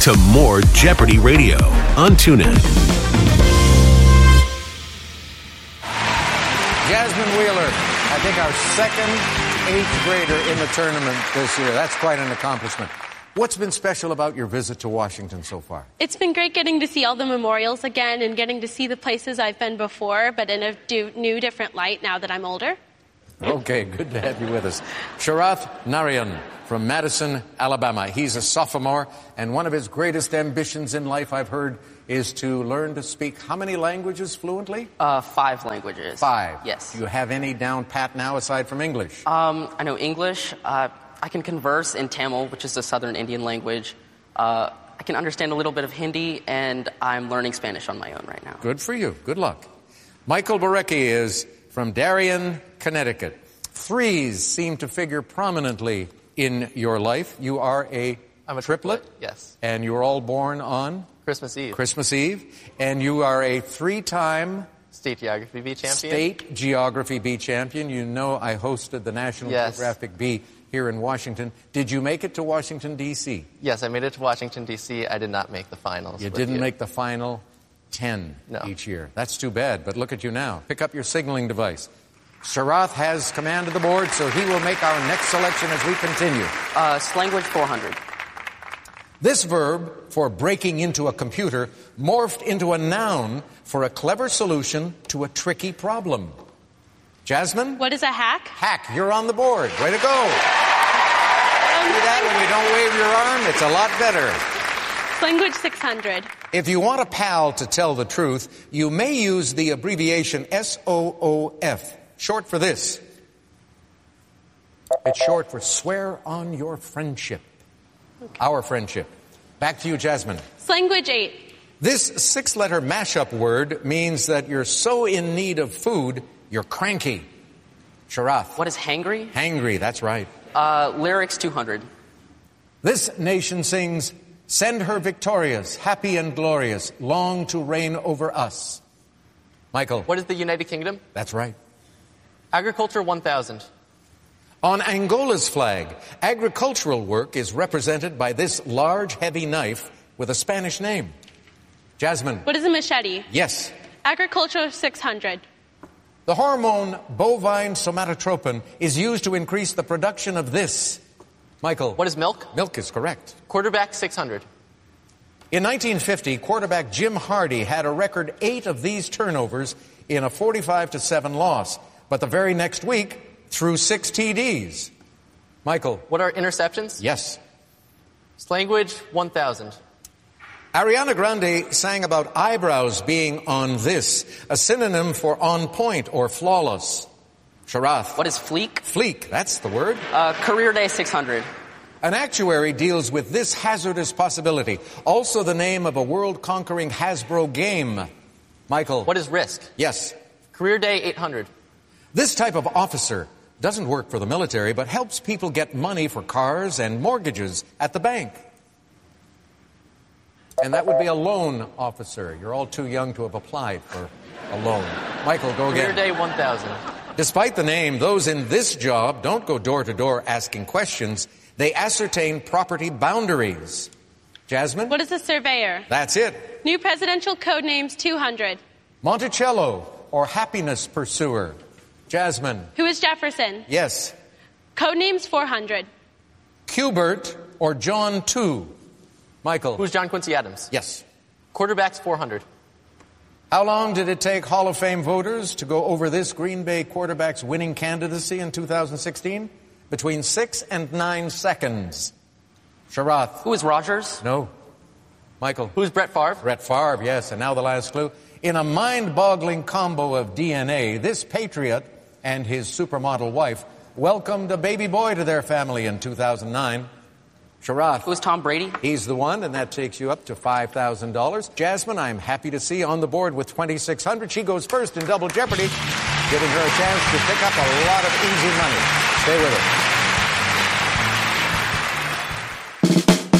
to more Jeopardy Radio on TuneIn. Jasmine Wheeler, I think our second 8th grader in the tournament this year. That's quite an accomplishment. What's been special about your visit to Washington so far? It's been great getting to see all the memorials again and getting to see the places I've been before, but in a new, different light now that I'm older. Okay, good to have you with us. Sharath Narayan from Madison, Alabama. He's a sophomore, and one of his greatest ambitions in life, I've heard, is to learn to speak how many languages fluently? 5 languages. 5? Yes. Do you have any down pat now aside from English? I know English. I can converse in Tamil, which is a southern Indian language. I can understand a little bit of Hindi, and I'm learning Spanish on my own right now. Good for you. Good luck. Michael Barecki is from Darien, Connecticut. 3s seem to figure prominently in your life. You are I'm a triplet? Yes. And you were all born on? Christmas Eve. Christmas Eve. And you are a 3-time State Geography Bee champion. State Geography Bee champion. You know I hosted the National Geographic Bee here in Washington. Did you make it to Washington, D.C.? Yes, I made it to Washington, D.C. I did not make the finals. You didn't make the final 10 each year. That's too bad, but look at you now. Pick up your signaling device. Sharath has command of the board, so he will make our next selection as we continue. Language 400. This verb for breaking into a computer morphed into a noun for a clever solution to a tricky problem. Jasmine? What is a hack? Hack. You're on the board. Way to go. See that? When you don't wave your arm, it's a lot better. Language 600. If you want a pal to tell the truth, you may use the abbreviation SOOF, short for this. It's short for swear on your friendship. Okay. Our friendship. Back to you, Jasmine. Language 8. This 6-letter mashup word means that you're so in need of food, you're cranky. Sharath. What is hangry? Hangry, that's right. Lyrics 200. This nation sings, send her victorious, happy and glorious, long to reign over us. Michael. What is the United Kingdom? That's right. Agriculture 1000. On Angola's flag, agricultural work is represented by this large, heavy knife with a Spanish name. Jasmine. What is a machete? Yes. Agriculture 600. The hormone bovine somatotropin is used to increase the production of this. Michael. What is milk? Milk is correct. Quarterback 600. In 1950, quarterback Jim Hardy had a record 8 of these turnovers in a 45-7 loss. But the very next week, threw 6 TDs. Michael. What are interceptions? Yes. Language 1000. Ariana Grande sang about eyebrows being on this, a synonym for on point or flawless. Sharath. What is fleek? Fleek, that's the word. Career Day 600. An actuary deals with this hazardous possibility, also the name of a world-conquering Hasbro game. Michael. What is Risk? Yes. Career Day 800. This type of officer doesn't work for the military, but helps people get money for cars and mortgages at the bank. And that would be a loan officer. You're all too young to have applied for a loan. Michael, go again. Career Day 1000. Despite the name, those in this job don't go door to door asking questions. They ascertain property boundaries. Jasmine? What is a surveyor? That's it. New presidential code names 200. Monticello, or happiness pursuer. Jasmine? Who is Jefferson? Yes. Code names 400. Cubert, or John 2. Michael? Who's John Quincy Adams? Yes. Quarterbacks 400. How long did it take Hall of Fame voters to go over this Green Bay quarterback's winning candidacy in 2016? Between 6 and 9 seconds. Sharath. Who is Rogers? No. Michael. Who's Brett Favre? Brett Favre, yes. And now the last clue. In a mind-boggling combo of DNA, this patriot and his supermodel wife welcomed a baby boy to their family in 2009. Sharath. Who is Tom Brady? He's the one, and that takes you up to $5,000. Jasmine, I'm happy to see on the board with $2,600. She goes first in Double Jeopardy, giving her a chance to pick up a lot of easy money. Stay with us.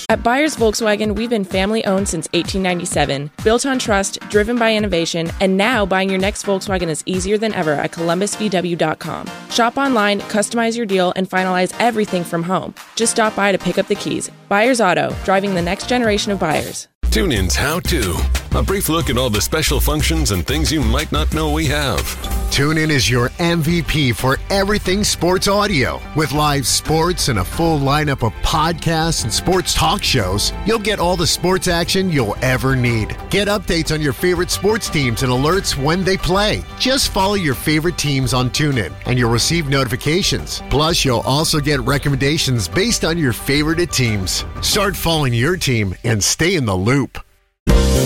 At Byers Volkswagen, we've been family-owned since 1897, built on trust, driven by innovation, and now buying your next Volkswagen is easier than ever at ColumbusVW.com. Shop online, customize your deal, and finalize everything from home. Just stop by to pick up the keys. Byers Auto, driving the next generation of buyers. TuneIn's How To. A brief look at all the special functions and things you might not know we have. TuneIn is your MVP for everything sports audio. With live sports and a full lineup of podcasts and sports talk shows, you'll get all the sports action you'll ever need. Get updates on your favorite sports teams and alerts when they play. Just follow your favorite teams on TuneIn, and you'll receive notifications. Plus, you'll also get recommendations based on your favorite teams. Start following your team and stay in the loop.